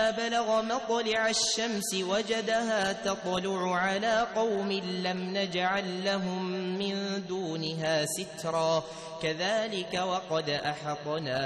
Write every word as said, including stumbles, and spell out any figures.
فلما بلغ مطلع الشمس وجدها تطلع على قوم لم نجعل لهم من دونها سترا كذلك وقد أحطنا